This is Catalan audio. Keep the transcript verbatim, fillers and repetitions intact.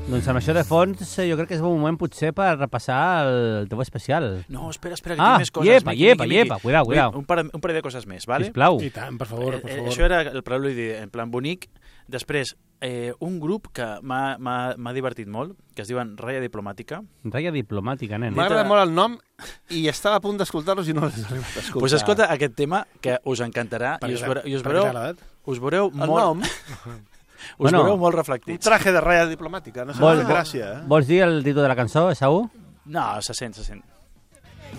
Doncs amb això de fons, jo crec que és un moment potser per repassar el teu especial. No, espera, espera, que ah, tinc més coses. Llepa, Miqui, llepa, Miqui, llepa, Miqui. cuidao, cuidao. Un parell, un parell de coses més, vale? Sisplau. I tant, per favor, per favor. Eh, això era el preludi en plan bonic. Després, eh, un grup que m'ha divertit molt, que es diuen Raya Diplomàtica. Raya Diplomàtica, nen. M'ha agradat molt el nom i estava a punt d'escoltar-los i no l'he escoltat. Doncs pues escolta aquest tema, que us encantarà i us veureu, i us veureu, us veureu el molt... nom? Us bueno, veureu molt reflectits. Un traje de Raya Diplomàtica, no sé, Vol, gràcia. Eh? Vols dir el títol de la cançó, Esaú? No, se sent, se sent.